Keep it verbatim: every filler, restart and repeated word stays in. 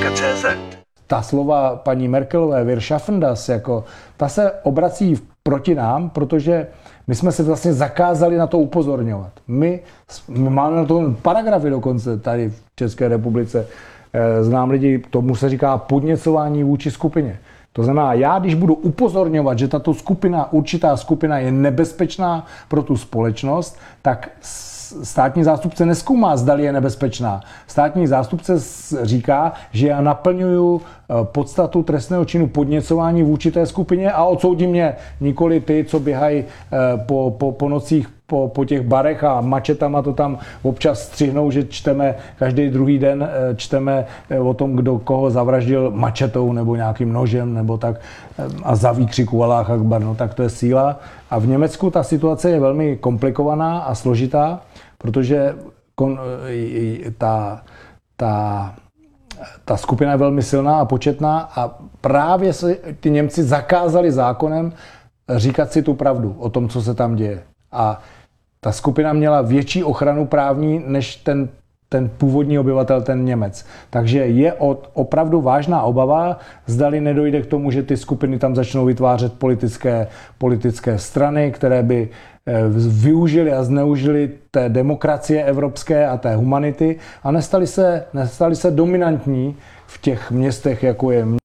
tečka cé zet. Ta slova paní Merkelové, Wir schaffen das, jako, ta se obrací proti nám, protože my jsme se vlastně zakázali na to upozorňovat. My, my máme na to paragrafy dokonce tady v České republice. Znám lidi, tomu se říká podněcování vůči skupině. To znamená, já když budu upozorňovat, že tato skupina, určitá skupina je nebezpečná pro tu společnost, tak státní zástupce nezkoumá, zdali je nebezpečná. Státní zástupce říká, že já naplňuju podstatu trestného činu podněcování vůči té skupině a odsoudí mě, nikoli ty, co běhají po, po, po nocích po, po těch barech a mačetama to tam občas střihnou, že čteme každý druhý den, čteme o tom, kdo koho zavraždil mačetou nebo nějakým nožem nebo tak a za výkřiku Alláh Akbar, no tak to je síla. A v Německu ta situace je velmi komplikovaná a složitá, protože kon, ta, ta, ta skupina je velmi silná a početná a právě se ty Němci zakázali zákonem říkat si tu pravdu o tom, co se tam děje. A ta skupina měla větší ochranu právní než ten, ten původní obyvatel, ten Němec. Takže je od, opravdu vážná obava, zdali nedojde k tomu, že ty skupiny tam začnou vytvářet politické, politické strany, které by využili a zneužili té demokracie evropské a té humanity a nestali se, nestali se dominantní v těch městech, jako je